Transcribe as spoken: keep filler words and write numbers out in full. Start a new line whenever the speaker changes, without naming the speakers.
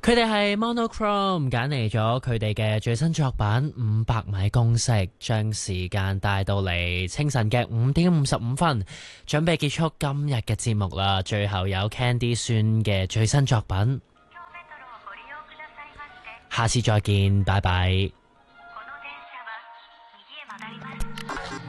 佢哋係 Monochrome 揀嚟咗佢哋嘅最新作品《五百米公式》，將時間帶到嚟清晨嘅五點五十五分，準備結束今日嘅節目啦。最後有 Candy 孫嘅最新作品，下次再見，拜拜。